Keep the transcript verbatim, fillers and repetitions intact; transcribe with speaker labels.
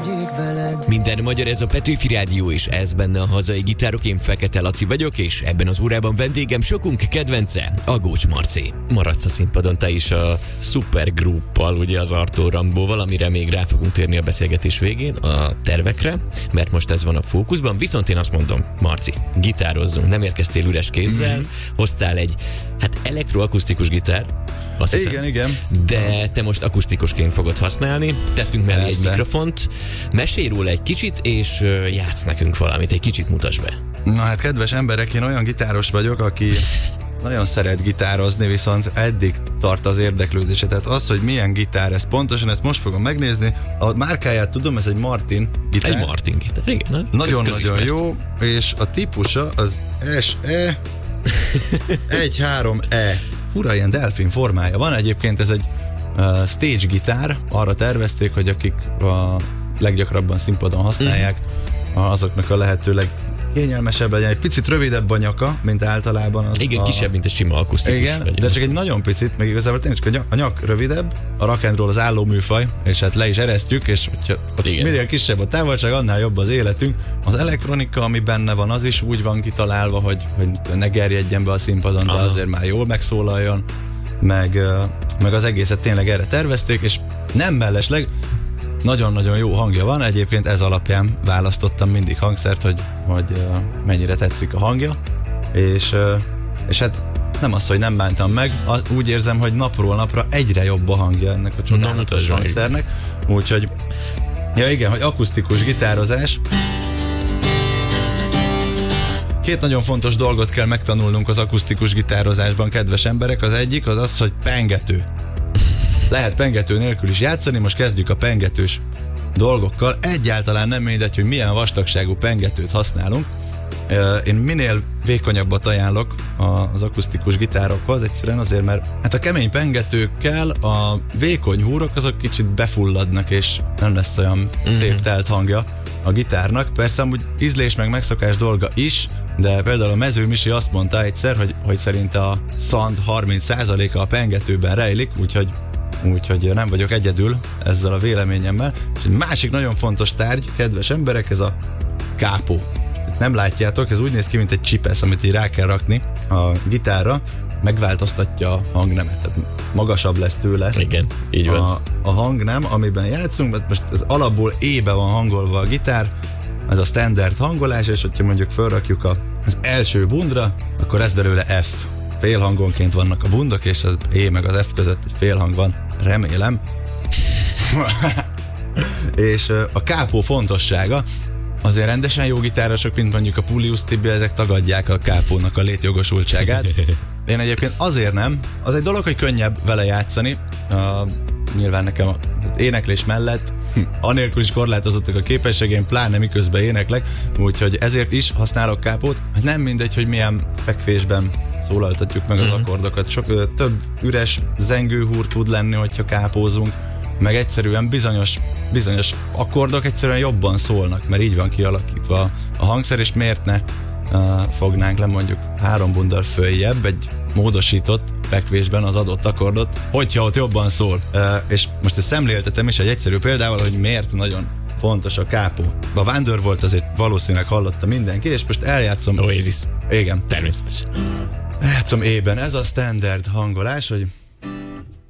Speaker 1: megyék veled.
Speaker 2: Minden magyar, ez a Petőfi Rádió, és ez benne a hazai gitárok. Én Fekete Laci vagyok, és ebben az órában vendégem sokunk kedvence, a Gócs Marci. Maradsz a színpadon te is a Supergrouppal, ugye az Arthur Rambóval, amire még rá fogunk térni a beszélgetés végén, a tervekre, mert most ez van a fókuszban. Viszont én azt mondom, Marci, gitározzunk, nem érkeztél üres kézzel, mm-hmm. hoztál egy, hát elektroakusztikus gitár, azt hiszem.
Speaker 3: Igen, igen.
Speaker 2: De te most akusztikusként fogod használni, tettünk mellé egy mikrofont, mesélj róla egy kicsit, és játsz nekünk valamit, egy kicsit mutasd be.
Speaker 3: Na hát, kedves emberek, én olyan gitáros vagyok, aki nagyon szeret gitározni, viszont eddig tart az érdeklődése. Tehát az, hogy milyen gitár ez pontosan, ezt most fogom megnézni. A márkáját tudom, ez egy Martin gitár.
Speaker 2: Egy Martin gitár, igen.
Speaker 3: Nagyon-nagyon jó, és a típusa az es e egy három e. Fura, ilyen delfin formája van. Egyébként ez egy uh, stage gitár. Arra tervezték, hogy akik a leggyakrabban színpadon használják, mm. azoknak a lehetőleg kényelmesebb legyen. Egy picit rövidebb a nyaka, mint általában. Az
Speaker 2: igen,
Speaker 3: a...
Speaker 2: kisebb, mint egy sima akusztikus.
Speaker 3: Igen, legyen. De csak egy nagyon picit, meg igazából tényleg csak a nyak, a nyak rövidebb, a rock and roll az álló műfaj, és hát le is eresztjük, és hogyha minél kisebb a távolság, annál jobb az életünk. Az elektronika, ami benne van, az is úgy van kitalálva, hogy, hogy ne gerjedjen be a színpadon, de azért már jól megszólaljon, meg, meg az egészet tényleg erre tervezték, és nem mellesleg nagyon-nagyon jó hangja van, egyébként ez alapján választottam mindig hangszert, hogy, hogy uh, mennyire tetszik a hangja, és, uh, és hát nem az, hogy nem bántam meg, az, úgy érzem, hogy napról napra egyre jobb a hangja ennek a csodálatos hangszernek, úgyhogy ja igen, hogy akusztikus gitározás. Két nagyon fontos dolgot kell megtanulnunk az akusztikus gitározásban, kedves emberek. Az egyik az az, hogy pengető. Lehet pengető nélkül is játszani, most kezdjük a pengetős dolgokkal. Egyáltalán nem mindegy, hogy milyen vastagságú pengetőt használunk. Én minél vékonyabbat ajánlok az akusztikus gitárokhoz, egyszerűen azért, mert hát a kemény pengetőkkel a vékony húrok azok kicsit befulladnak, és nem lesz olyan mm-hmm. szép telt hangja a gitárnak. Persze amúgy ízlés meg megszokás dolga is, de például a Mező Misi azt mondta egyszer, hogy, hogy szerint a szand harminc százaléka a pengetőben rejlik, úgyhogy úgyhogy nem vagyok egyedül ezzel a véleményemmel. És egy másik nagyon fontos tárgy, kedves emberek, ez a kápó. Nem látjátok, ez úgy néz ki, mint egy csipesz, amit így rá kell rakni a gitárra, megváltoztatja a hangnemet, tehát magasabb lesz tőle.
Speaker 2: Igen, így van.
Speaker 3: A, a hangnem, amiben játszunk, mert most az alapból E-be van hangolva a gitár, ez a standard hangolás, és hogyha mondjuk felrakjuk a, az első bundra, akkor lesz belőle F. Félhangonként vannak a bundok, és az E meg az F között egy félhang van, remélem. És a kápó fontossága, azért rendesen jó gitárosok, mint mondjuk a Pulius Tibi, ezek tagadják a kápónak a létjogosultságát. Én egyébként azért nem. Az egy dolog, hogy könnyebb vele játszani. Uh, nyilván nekem az éneklés mellett anélkül is korlátozottak a képességeim, pláne miközben éneklek, úgyhogy ezért is használok kápót. Nem mindegy, hogy milyen fekvésben szólaltatjuk meg az mm-hmm. akkordokat. Sok ö, több üres zengőhúr tud lenni, hogyha kápózunk, meg egyszerűen bizonyos, bizonyos akkordok egyszerűen jobban szólnak, mert így van kialakítva a hangszer, és miért ne uh, fognánk le mondjuk három bunddal följebb egy módosított fekvésben az adott akkordot, hogyha ott jobban szól. Uh, és most ezt szemléltetem is egy egyszerű példával, hogy miért nagyon fontos a kápó. A Wonderwall azért valószínűleg hallotta mindenki, és most eljátszom.
Speaker 2: Oasis.
Speaker 3: Igen.
Speaker 2: Természetesen.
Speaker 3: Eljátszom E-ben. Ez a standard hangolás, hogy